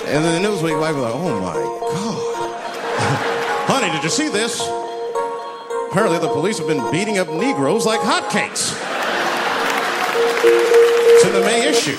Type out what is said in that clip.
And then the Newsweek wife was like, oh my God. Honey, did you see this? Apparently the police have been beating up Negroes like hotcakes. It's in the May issue.